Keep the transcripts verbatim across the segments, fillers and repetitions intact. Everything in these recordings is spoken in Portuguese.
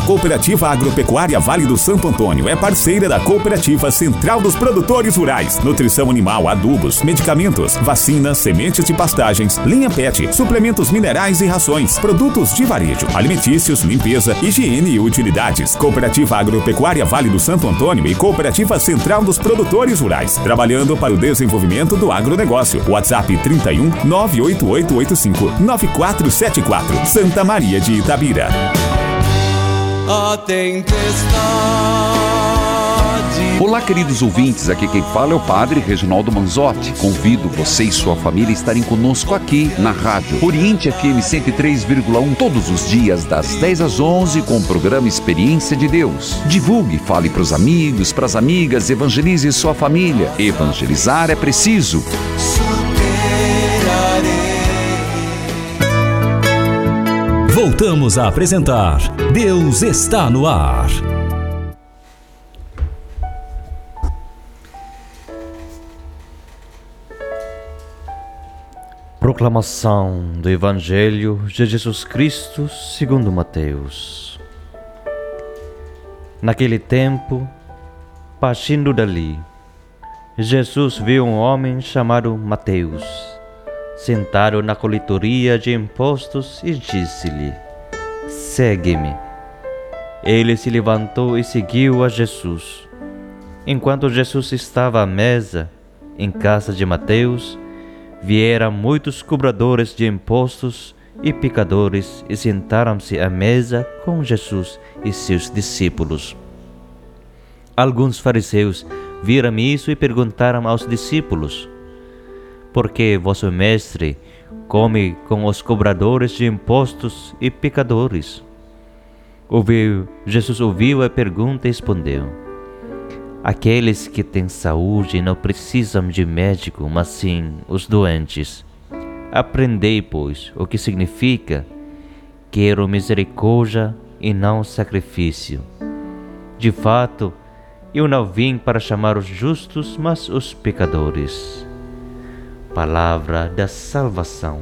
Cooperativa Agropecuária Vale do Santo Antônio é parceira da Cooperativa Central dos Produtores Rurais. Nutrição animal, adubos, medicamentos, vacinas, sementes de pastagens, linha pet, suplementos minerais e rações, produtos de varejo, alimentícios, limpeza, higiene e utilidades. Cooperativa Agropecuária Vale do Santo Antônio e Cooperativa Central dos Produtores Rurais, trabalhando para o desenvolvimento do agronegócio. WhatsApp trinta e um, nove oito oito oito cinco, nove quatro sete quatro, Santa Maria de Itabira. A tempestade. Olá, queridos ouvintes, aqui quem fala é o Padre Reginaldo Manzotti. Convido você e sua família a estarem conosco aqui na rádio Oriente F M cento e três vírgula um todos os dias das dez às onze com o programa Experiência de Deus. Divulgue, fale para os amigos, para as amigas, evangelize sua família. Evangelizar é preciso. Voltamos a apresentar Deus está no ar. Proclamação do Evangelho de Jesus Cristo segundo Mateus. Naquele tempo, partindo dali, Jesus viu um homem chamado Mateus, sentado na coletoria de impostos, e disse-lhe: segue-me. Ele se levantou e seguiu a Jesus. Enquanto Jesus estava à mesa, em casa de Mateus, vieram muitos cobradores de impostos e pecadores e sentaram-se à mesa com Jesus e seus discípulos. Alguns fariseus viram isso e perguntaram aos discípulos: por que vosso mestre come com os cobradores de impostos e pecadores? Ouviu, Jesus ouviu a pergunta e respondeu: aqueles que têm saúde não precisam de médico, mas sim os doentes. Aprendei, pois, o que significa: quero misericórdia e não sacrifício. De fato, eu não vim para chamar os justos, mas os pecadores. Palavra da salvação.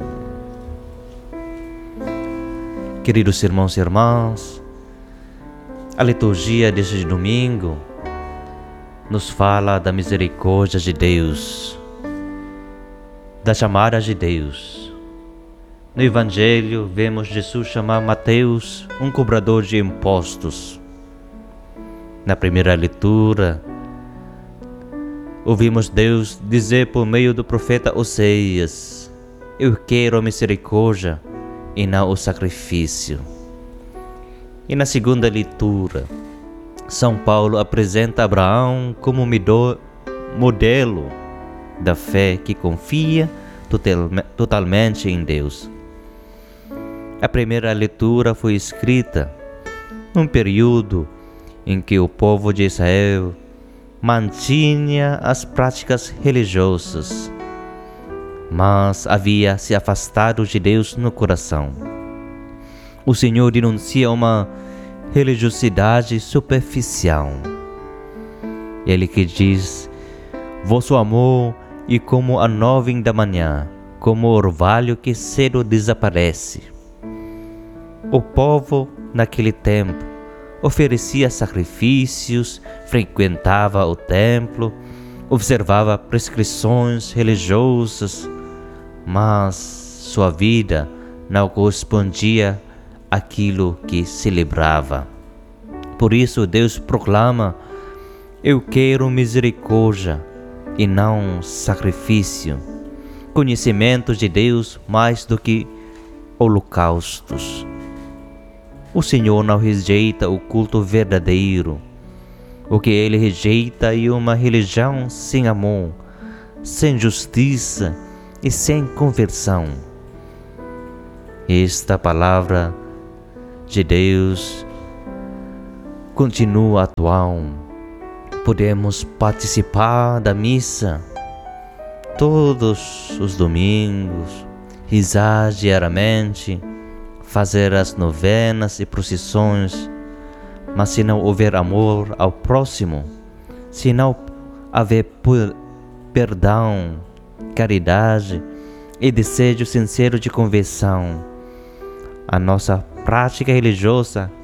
Queridos irmãos e irmãs, a liturgia deste domingo nos fala da misericórdia de Deus, da chamada de Deus. No Evangelho, vemos Jesus chamar Mateus um cobrador de impostos. Na primeira leitura, ouvimos Deus dizer por meio do profeta Oseias: eu quero a misericórdia e não o sacrifício. E na segunda leitura, São Paulo apresenta Abraão como modelo da fé que confia totalmente em Deus. A primeira leitura foi escrita num período em que o povo de Israel mantinha as práticas religiosas, mas havia se afastado de Deus no coração. O Senhor denuncia uma religiosidade superficial. Ele que diz: vosso amor é como a nuvem da manhã, como o orvalho que cedo desaparece. O povo, naquele tempo, oferecia sacrifícios, frequentava o templo, observava prescrições religiosas, mas sua vida não correspondia àquilo que celebrava. Por isso Deus proclama: eu quero misericórdia e não sacrifício, conhecimento de Deus mais do que holocaustos. O Senhor não rejeita o culto verdadeiro. O que Ele rejeita é uma religião sem amor, sem justiça e sem conversão. Esta palavra de Deus continua atual. Podemos participar da missa todos os domingos, rezar diariamente, fazer as novenas e procissões, mas se não houver amor ao próximo, se não haver perdão, caridade e desejo sincero de conversão, a nossa prática religiosa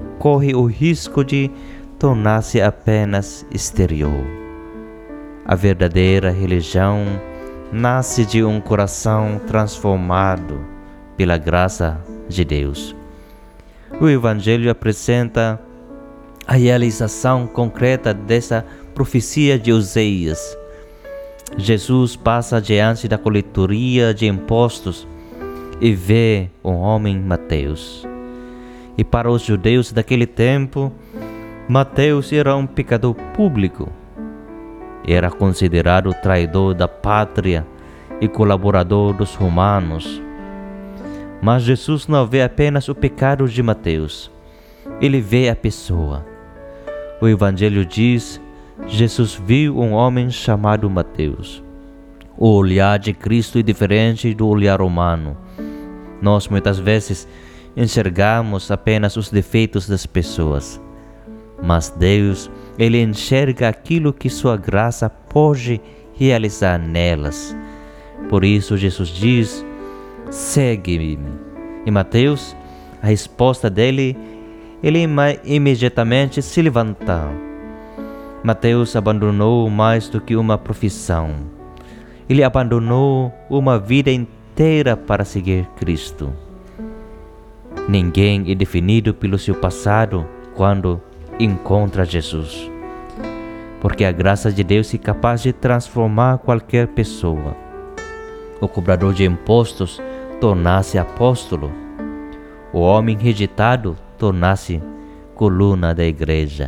corre o risco de tornar-se apenas exterior. A verdadeira religião nasce de um coração transformado pela graça de Deus. O Evangelho apresenta a realização concreta dessa profecia de Oseias. Jesus passa diante da coletoria de impostos e vê um homem Mateus. E para os judeus daquele tempo, Mateus era um pecador público. Era considerado traidor da pátria e colaborador dos romanos. Mas Jesus não vê apenas o pecado de Mateus. Ele vê a pessoa. O Evangelho diz: Jesus viu um homem chamado Mateus. O olhar de Cristo é diferente do olhar humano. Nós muitas vezes enxergamos apenas os defeitos das pessoas. Mas Deus, Ele enxerga aquilo que sua graça pode realizar nelas. Por isso Jesus diz: segue-me. E Mateus, a resposta dele, ele imediatamente se levantou. Mateus abandonou mais do que uma profissão. Ele abandonou uma vida inteira para seguir Cristo. Ninguém é definido pelo seu passado quando encontra Jesus, porque a graça de Deus é capaz de transformar qualquer pessoa. O cobrador de impostos torna-se apóstolo. O homem rejeitado torna-se coluna da igreja.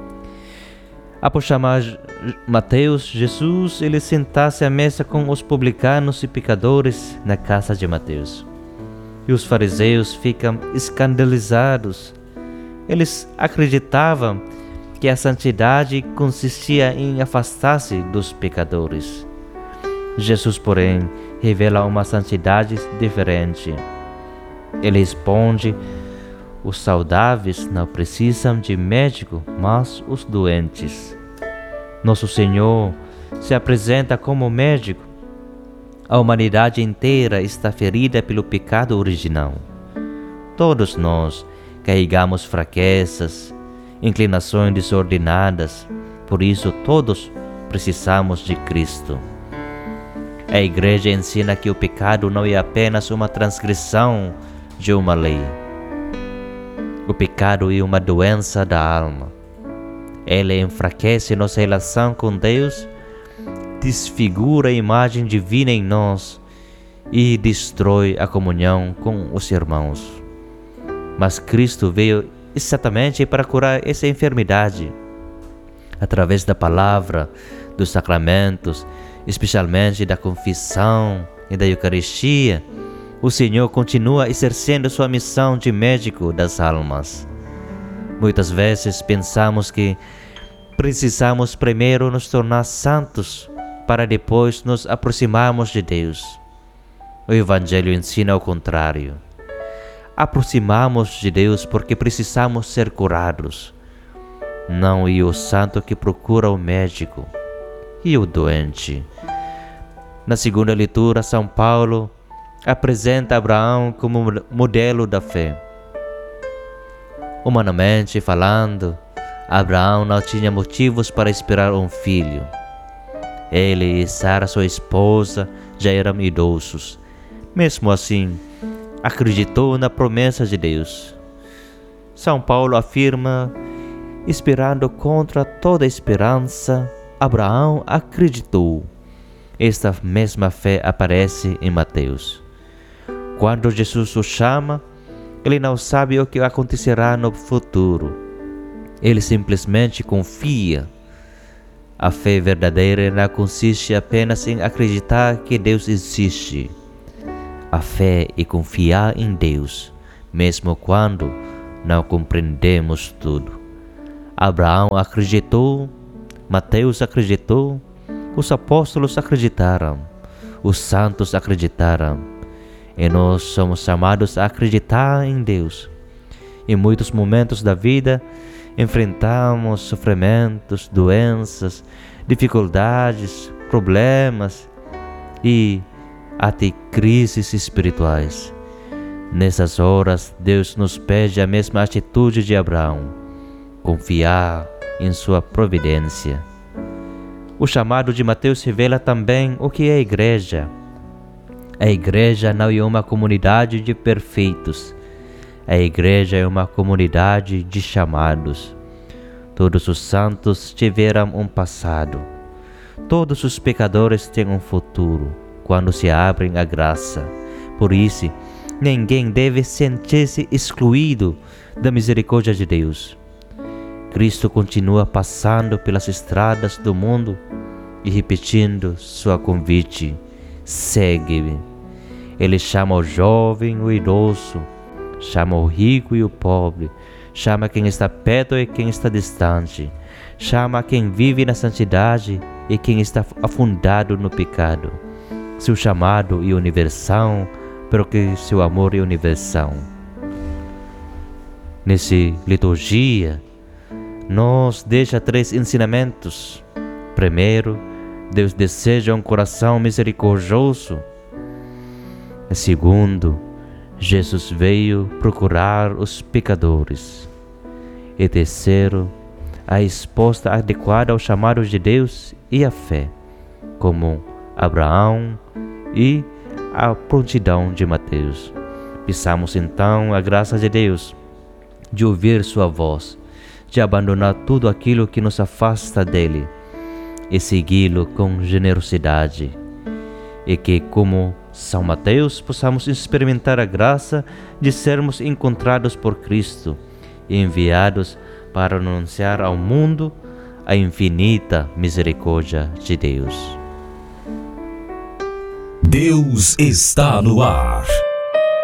Após chamar Mateus, Jesus ele senta-se à mesa com os publicanos e pecadores na casa de Mateus. E os fariseus ficam escandalizados. Eles acreditavam que a santidade consistia em afastar-se dos pecadores. Jesus, porém, revela uma santidade diferente. Ele responde: os saudáveis não precisam de médico, mas os doentes. Nosso Senhor se apresenta como médico. A humanidade inteira está ferida pelo pecado original. Todos nós carregamos fraquezas, inclinações desordenadas. Por isso, todos precisamos de Cristo. A Igreja ensina que o pecado não é apenas uma transgressão de uma lei. O pecado é uma doença da alma. Ela enfraquece nossa relação com Deus, desfigura a imagem divina em nós e destrói a comunhão com os irmãos. Mas Cristo veio exatamente para curar essa enfermidade. Através da palavra, dos sacramentos, especialmente da confissão e da Eucaristia, o Senhor continua exercendo sua missão de médico das almas. Muitas vezes pensamos que precisamos primeiro nos tornar santos para depois nos aproximarmos de Deus. O Evangelho ensina o contrário. Aproximamos de Deus porque precisamos ser curados. Não é o santo que procura o médico, e o doente. Na segunda leitura, São Paulo apresenta Abraão como modelo da fé. Humanamente falando, Abraão não tinha motivos para esperar um filho. Ele e Sara, sua esposa, já eram idosos. Mesmo assim, acreditou na promessa de Deus. São Paulo afirma: esperando contra toda esperança, Abraão acreditou. Esta mesma fé aparece em Mateus. Quando Jesus o chama, ele não sabe o que acontecerá no futuro. Ele simplesmente confia. A fé verdadeira não consiste apenas em acreditar que Deus existe. A fé é confiar em Deus, mesmo quando não compreendemos tudo. Abraão acreditou, Mateus acreditou, os apóstolos acreditaram, os santos acreditaram. E nós somos chamados a acreditar em Deus. Em muitos momentos da vida, enfrentamos sofrimentos, doenças, dificuldades, problemas e até crises espirituais. Nessas horas, Deus nos pede a mesma atitude de Abraão, confiar em sua providência. O chamado de Mateus revela também o que é a igreja. A igreja não é uma comunidade de perfeitos. A igreja é uma comunidade de chamados. Todos os santos tiveram um passado. Todos os pecadores têm um futuro quando se abrem à graça. Por isso, ninguém deve sentir-se excluído da misericórdia de Deus. Cristo continua passando pelas estradas do mundo e repetindo sua convite: segue-me. Ele chama o jovem e o idoso, chama o rico e o pobre, chama quem está perto e quem está distante, chama quem vive na santidade e quem está afundado no pecado. Seu chamado é universal, porque seu amor é universal. Nessa liturgia, nos deixa três ensinamentos. Primeiro, Deus deseja um coração misericordioso. Segundo, Jesus veio procurar os pecadores. E terceiro, a resposta adequada ao chamado de Deus e a fé, como Abraão e a prontidão de Mateus. Peçamos então a graça de Deus de ouvir sua voz, de abandonar tudo aquilo que nos afasta dele e segui-lo com generosidade. E que, como São Mateus, possamos experimentar a graça de sermos encontrados por Cristo e enviados para anunciar ao mundo a infinita misericórdia de Deus. Deus está no ar.